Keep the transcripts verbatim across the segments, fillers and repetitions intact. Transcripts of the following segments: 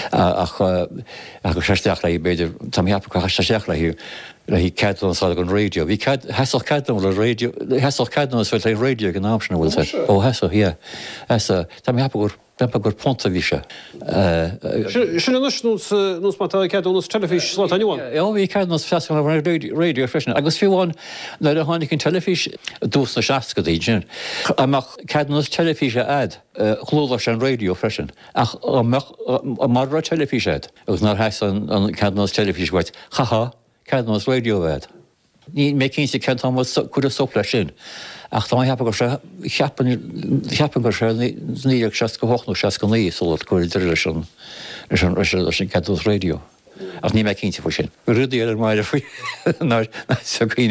ach ach seisteach le beidir tam heap go seisteach le hiú le hí cean sá an radio. Bhí heach cean le radio heach cean bhfuil le radio an ápsna bhfuil sé. Ó heasa hí. Heasa tam heap gur Tempa gur ponta bhí se. Sinna nús mátá ceadúnas telefís lá aniuáin? Ja, bhí ceadúnas feascán radio freisin. Agus fiúháin le a tháinig an telefís dús na seaca dí sin. Amach ceadúnas telefíse ad chlódar an radio freisin. Ach mar ra telefís ad. Agus nar heas an ceadúnas telefís bhaid. Chaha, ceadúnas radio ad. Ní mé cinn sé cean chuir a sopla sin. Ach tá heap go se cheapan go se níag se go hochnú se go níos ó chuir idir leis an sin ceadúnas radio. Ach ní mé cinnte fu sin. Rudí ar maiile faoi ná cíú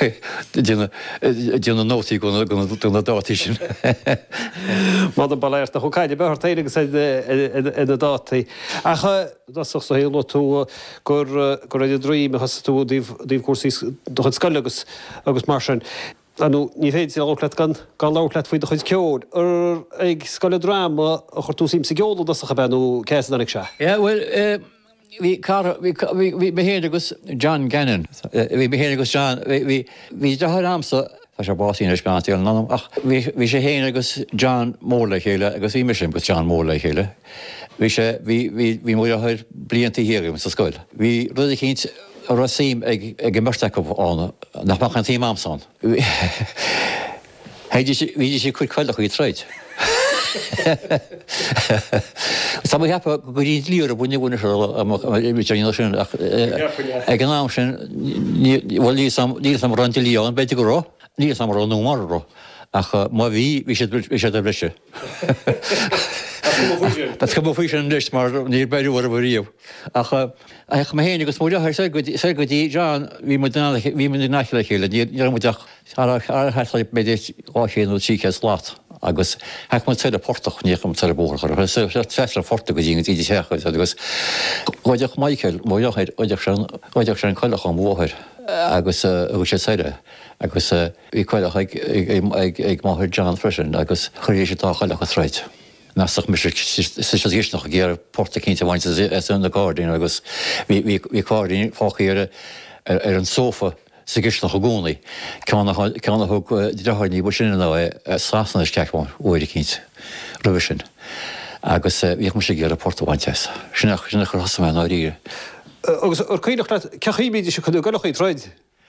duna nótaí gona duna dátaí sin. Má an baléir a chuáide behar téilegus ina dátaí. Acha dasach sa héú tú gur gur idir drí me has tú díomh cuasaí dochad scoilegus agus mar sin. Anú ní féidir sé álaat gan gan lálaat faoi do chuid ceoir. Ar ag scoile dráma a chuir tú sim sa geolú dasach a benú céas annig se? Ja, well, vi kar vi vi behéir agus John Gannon. Vi behéir agus John vi vi dahar amsa fas a básín is beanti an anam. Ach vi vi sé héin agus John Morley héile agus vi misim agus John Morley héile. Vi sé vi vi vi mo har blianti héirim sa scoil. Vi rudi kint a rasim ag ag gemertek op an nach bach an team amsan. Heidi vi sé kuit kveld chu treit. Tá heap go dí líor a bune bune sin ag an ám sin bhil ní sam ranti líán beidir go rá, ní sam rá nó mar rá ach má bhí bhí sé sé a brise. Tá go fao sin leis mar ní beidir a bhíomh. Ach ach mé héana agus móide sé go dtí John bhí bhí mu nachile chéile, ní muideach he beidir áchéanú tíchas lát. Agus heach man teile portach nícham teile bóchar. sé tre forta go dtíine tíidir techa agus óideach Michael móideid óideach sé an choilech an mhóthir agus agus sé teile agus bhí choilech ag máthir John freisin agus chuir sé tá choilech a threit. Nasach mis sé gis nach géar porta cinnte bhaint an na Guardian agus bhí Guardian fáchaíar ar an sófa sa gis nach a gúnaí. Ceanna thug dehairní bu sin ná sásna is ceachmáin óidir cinint roimh sin. Agus bhíoh mu sé géar a portahhaintes. Sinach sinna chu hasama ná ríre. Agus ar chuoinech le cechaíbíidir se chuú galach í treid?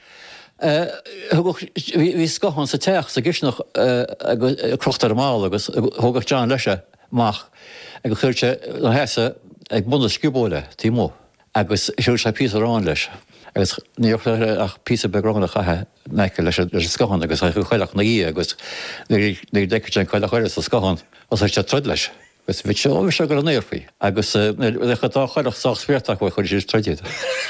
Bhí scohann sa teach sa gis nach crochtar máil agus thugah John leise mach agus chuirte na heasa ag buna sciúbóile tí mó agus siúr sé pí arán leis. Agus níoch ach pí begrana chathe neice leis scohann agus chu chuileach na í agus ní deicir an chuile chuir sa scohann os sé treid leis. Gus bhí se óhir se gur an éirfaí. Agus chutá chuileach sa sfeirteach bh chuir sé treidead.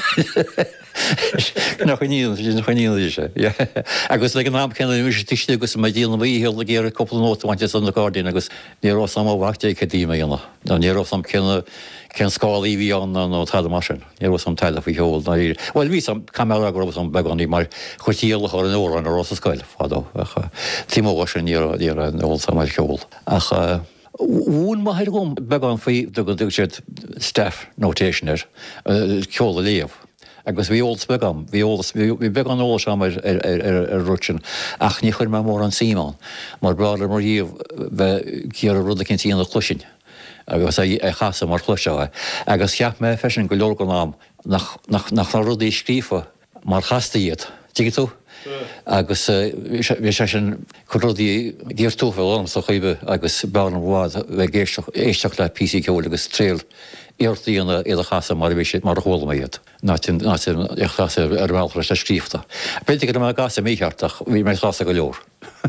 nach chuníil sin chuníil sé. Agus le an ná cena mu tuiste agus mai díal na bhíhéil le géar copplanóta bhainte san na Guardian agus níró sam bhhachte cadíime dhéanana. Ná níró sam cinna cin scáil hí an nó tal mar sin. Níró sam teile faoi heol na rí. Bhil ví sam camera go sam beganí mar chutíal chu an óra an Rosa scoil fádó. Tímó sin ní an óil sam mar heol. Ach Bhún maithir gom began faoi do go dúg séad staff notation ar ceola léamh. Agus bhí ólas begam, bhí began ólas am ar rutin ach ní chuir me mór an Simán, mar brála mar díomh bheith cíar a rud a cintíí an chluisin. Agus é chasa mar chluiseá. Agus cheap me fesin go leor go nám nach na rudaí scrífa mar chasta iad. Tíige tú? Agus bhí sé sin chuí ggéir túfuil an sa chuibe agus bean bhád bheith éisteach le pí ceol agus tréal íortaíanana iad a chasa mar bhí sé mar hóla iad. ná chasa ar bhilchar sé scríomta. Beidir go me gasa mícheartach bhí mé chasa go leor.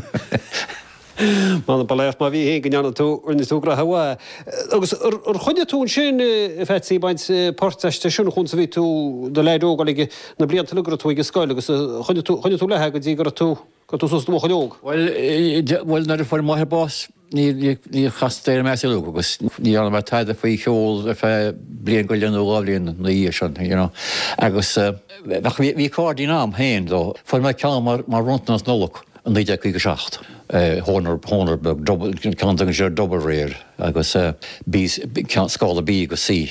Má an baléir má bhí hé gneanna tú urna tú gra haá. Agus ar chuine tún sin fetí baint portiste siúna chun sa bhí tú do leidóga ige na blianta lugra tú ige scoil agus chuine tú lethe go dtí gur tú go tú sos dúcha leog. Well na for maithir bás ní chastéir me lu agus ní an mar taide faoi cheol a bheith blion go leanú gáblíonn na í sin agus bhí cardí nám héin dó for me ceann mar runtnas nólach an níide go seacht. Hónar hónar be can sé dobar réir agus scála bí go sí